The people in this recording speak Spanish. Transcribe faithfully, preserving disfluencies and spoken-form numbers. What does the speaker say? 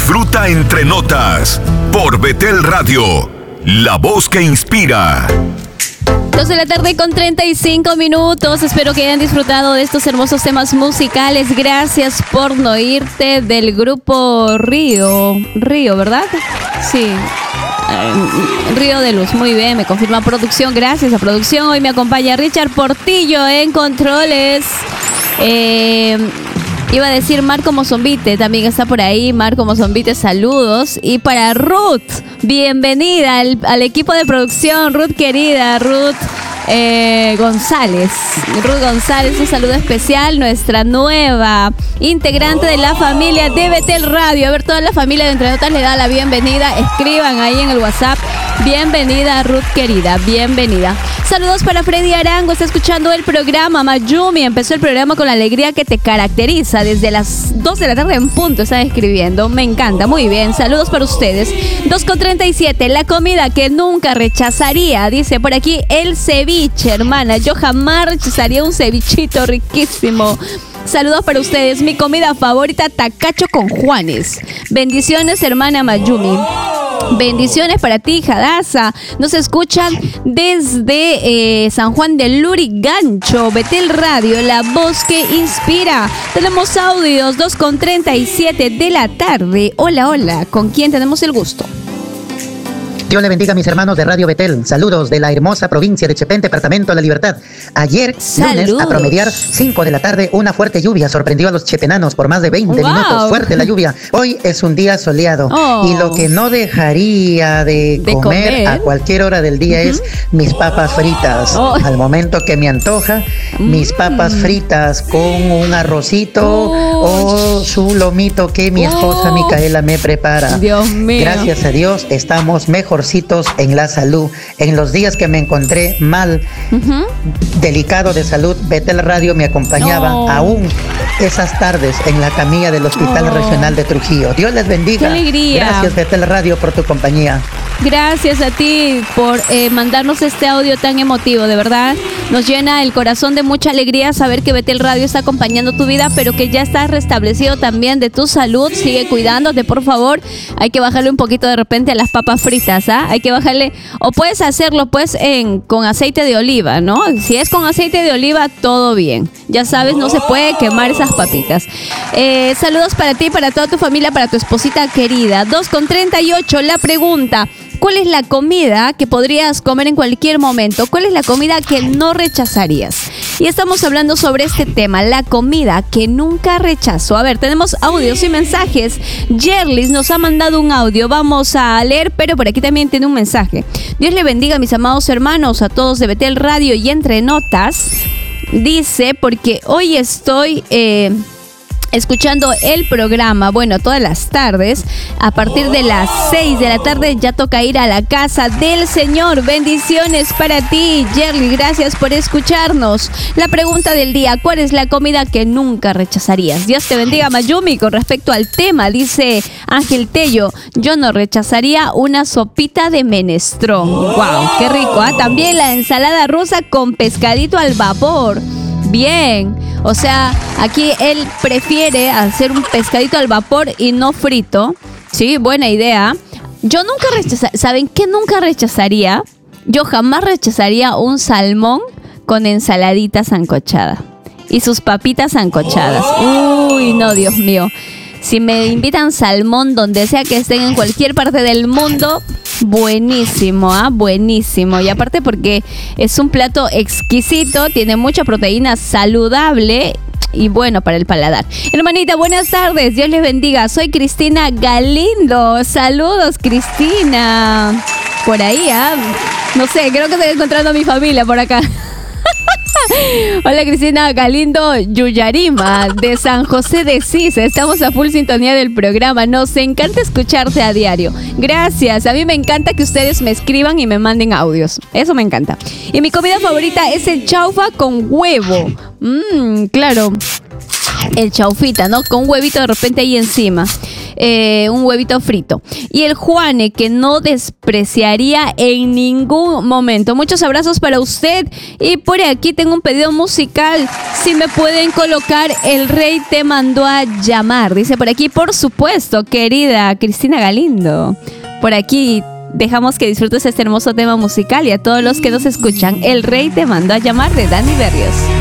Disfruta Entre Notas por Betel Radio, la voz que inspira. dos de la tarde con treinta y cinco minutos. Espero que hayan disfrutado de estos hermosos temas musicales. Gracias por no irte del grupo Río. Río, ¿verdad? Sí. Río de Luz, muy bien, me confirma producción. Gracias a producción. Hoy me acompaña Richard Portillo en controles. Eh... Iba a decir Marco Mozombite, también está por ahí. Marco Mozombite, saludos. Y para Ruth, bienvenida al, al equipo de producción. Ruth querida, Ruth eh, González. Ruth González, un saludo especial. Nuestra nueva integrante de la familia de Betel Radio. A ver, toda la familia de Entre Notas le da la bienvenida. Escriban ahí en el WhatsApp. Bienvenida, Ruth querida, bienvenida. Saludos para Freddy Arango, está escuchando el programa. Mayumi empezó el programa con la alegría que te caracteriza. Desde las dos de la tarde en punto está escribiendo. Me encanta, muy bien. Saludos para ustedes. dos con treinta y siete, la comida que nunca rechazaría. Dice por aquí el ceviche, hermana. Yo jamás rechazaría un cevichito riquísimo. Saludos para ustedes. Mi comida favorita, tacacho con Juanes. Bendiciones, hermana Mayumi. Bendiciones para ti, Hadassah. Nos escuchan desde eh, San Juan del Lurigancho. Betel Radio, la voz que inspira. Tenemos audios, dos con treinta y siete de la tarde. Hola, hola. ¿Con quién tenemos el gusto? Dios le bendiga a mis hermanos de Radio Betel. Saludos de la hermosa provincia de Chepén, departamento de La Libertad. Ayer, Saludos. lunes, a promediar cinco de la tarde, una fuerte lluvia sorprendió a los chepenanos por más de veinte wow. minutos. Fuerte la lluvia. Hoy es un día soleado. Oh. Y lo que no dejaría de, de comer, comer a cualquier hora del día uh-huh. es mis papas fritas. Oh. Al momento que me antoja, mm. mis papas fritas con un arrocito oh. o su lomito que mi esposa oh. Micaela me prepara. Dios mío. Gracias a Dios estamos mejor en la salud. En los días que me encontré mal, uh-huh. delicado de salud, Betel Radio me acompañaba oh. aún esas tardes en la camilla del Hospital oh. Regional de Trujillo. Dios les bendiga. ¡Qué alegría! Gracias, Betel Radio, por tu compañía. Gracias a ti por eh, mandarnos este audio tan emotivo, de verdad. Nos llena el corazón de mucha alegría saber que Betel Radio está acompañando tu vida, pero que ya estás restablecido también de tu salud. Sigue cuidándote, por favor. Hay que bajarle un poquito de repente a las papas fritas, ¿ah? Hay que bajarle, o puedes hacerlo pues en con aceite de oliva, ¿no? Si es con aceite de oliva, todo bien. Ya sabes, no se puede quemar esas papitas. Eh, saludos para ti, para toda tu familia, para tu esposita querida. dos con treinta y ocho, la pregunta. ¿Cuál es la comida que podrías comer en cualquier momento? ¿Cuál es la comida que no rechazarías? Y estamos hablando sobre este tema, la comida que nunca rechazo. A ver, tenemos audios y mensajes. Yerlis nos ha mandado un audio. Vamos a leer, pero por aquí también tiene un mensaje. Dios le bendiga a mis amados hermanos, a todos de Betel Radio y Entre Notas. Dice, porque hoy estoy... Eh, escuchando el programa, bueno, todas las tardes, a partir de las seis de la tarde ya toca ir a la casa del Señor. Bendiciones para ti, Yerly, gracias por escucharnos. La pregunta del día, ¿cuál es la comida que nunca rechazarías? Dios te bendiga, Mayumi. Con respecto al tema, dice Ángel Tello, yo no rechazaría una sopita de menestrón. Wow, qué rico, ¿eh? También la ensalada rusa con pescadito al vapor. Bien, o sea, aquí él prefiere hacer un pescadito al vapor y no frito. Sí, buena idea. Yo nunca rechazaría, ¿saben qué nunca rechazaría? Yo jamás rechazaría un salmón con ensaladita sancochada y sus papitas sancochadas. Uy, no, Dios mío. Si me invitan salmón donde sea que estén en cualquier parte del mundo, buenísimo, ¿ah? ¿eh? Buenísimo. Y aparte porque es un plato exquisito, tiene mucha proteína saludable y bueno para el paladar. Hermanita, buenas tardes, Dios les bendiga. Soy Cristina Galindo. Saludos, Cristina. Por ahí, ¿ah? ¿eh? No sé, creo que estoy encontrando a mi familia por acá. Hola, Cristina Galindo Yuyarima de San José de Sisa. Estamos a full sintonía del programa. Nos encanta escucharte a diario. Gracias. A mí me encanta que ustedes me escriban y me manden audios. Eso me encanta. Y mi comida favorita es el chaufa con huevo. Mmm, claro. El chaufita, ¿no? Con un huevito de repente ahí encima. eh, un huevito frito. Y el Juane, que no despreciaría en ningún momento. Muchos abrazos para usted. Y por aquí tengo un pedido musical. Si me pueden colocar El Rey te mandó a llamar. Dice por aquí, por supuesto, querida Cristina Galindo. Por aquí dejamos que disfrutes este hermoso tema musical y a todos los que nos escuchan, El Rey te mandó a llamar de Dani Berrios.